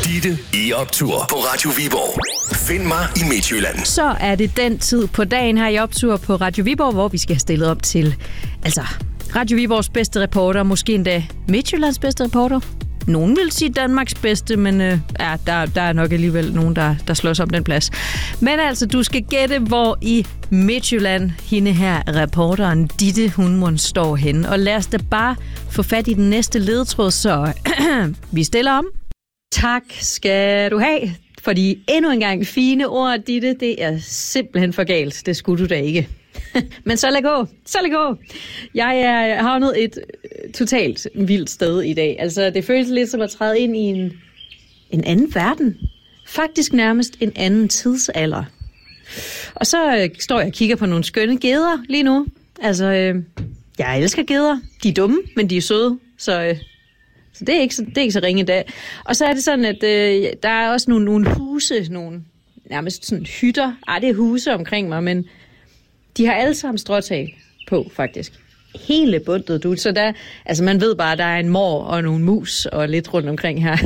Ditte i optur på Radio Viborg. Find mig i Midtjylland. Så er det den tid på dagen her i optur på Radio Viborg, hvor vi skal have stillet op til Radio Viborgs bedste reporter, måske endda Midtjyllands bedste reporter. Nogen vil sige Danmarks bedste, men der er nok alligevel nogen, der slås om den plads. Men altså, du skal gætte, hvor i Midtjylland hende her, reporteren Ditte Hundmund, står henne. Og lad os da bare få fat i den næste ledetråd, så vi stiller om. Tak skal du have, fordi endnu en gang fine ord, Ditte, det er simpelthen for galt. Det skulle du da ikke. Men så lad gå. Jeg er havnet et totalt vildt sted i dag. Altså, det føles lidt som at træde ind i en anden verden. Faktisk nærmest en anden tidsalder. Og så står jeg og kigger på nogle skønne geder lige nu. Altså, jeg elsker geder. De er dumme, men de er søde. Så det er ikke så ringe i dag. Og så er det sådan, at der er også nogle huse, nogle nærmest sådan hytter. Det er huse omkring mig, men de har alle sammen stråtag på, faktisk. Hele bundet, du. Så man ved bare, at der er en mor og nogle mus og lidt rundt omkring her.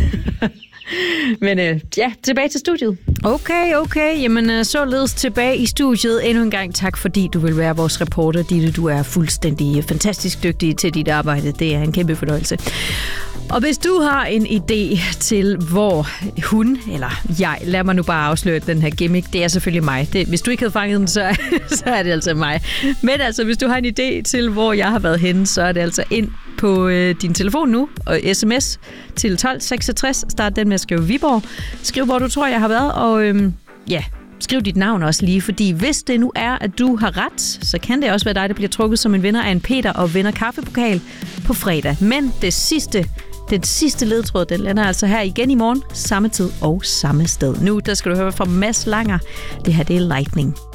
Men tilbage til studiet. Okay. Jamen, således tilbage i studiet. Endnu en gang tak, fordi du vil være vores reporter, Ditte. Du er fuldstændig fantastisk dygtig til dit arbejde. Det er en kæmpe fornøjelse. Og hvis du har en idé til, hvor hun, eller jeg, lad mig nu bare afsløre den her gimmick, det er selvfølgelig mig. Hvis du ikke havde fanget den, så er det altså mig. Men altså, hvis du har en idé til, hvor jeg har været henne, så er det altså ind på din telefon nu, og sms til 1266. Start den med at skrive Viborg. Skriv, hvor du tror, jeg har været, og skriv dit navn også lige, fordi hvis det nu er, at du har ret, så kan det også være dig, der bliver trukket som en vinder af en Peter og vinder kaffepokal på fredag. Men den sidste ledtråd, den lander altså her igen i morgen, samme tid og samme sted. Nu, der skal du høre fra Mads Langer. Det her, det er Lightning.